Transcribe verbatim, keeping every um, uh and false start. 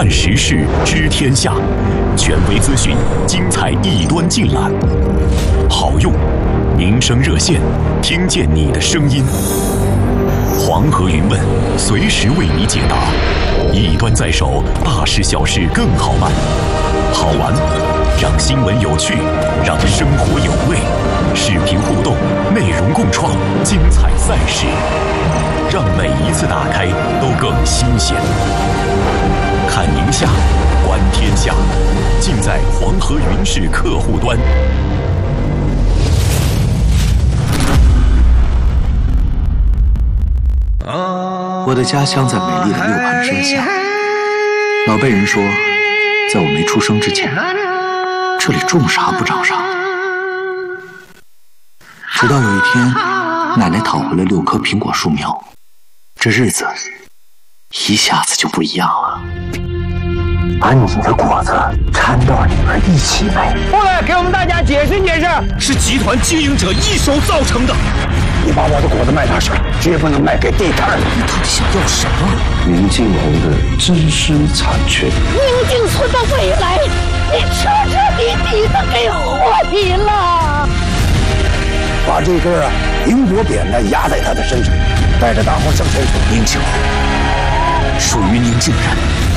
看时事，知天下，权威资讯，精彩一端尽览。好用，民生热线，听见你的声音。黄河云问，随时为你解答。一端在手，大事小事更好办。好玩，让新闻有趣，让生活有味。视频互动，内容共创，精彩赛事，让每一次打开都更新鲜。看宁夏，观天下，尽在黄河云视客户端。 我的家乡在美丽的六盘山下，老辈人说，在我没出生之前，这里种啥不长啥。直到有一天，奶奶讨回了六棵苹果树苗，这日子一下子就不一样了。 把你的果子掺到里边一起卖。 过来给我们大家解释解释， 是集团经营者一手造成的。 你把我的果子卖哪去？绝不能卖给地摊。 你到底想要什么？ 明镜湖的真实产权。 宁静村的未来，你彻彻底底的给活皮了。 把这根银箔扁担压在他的身上，带着大伙向前走。 宁静湖属于宁静人。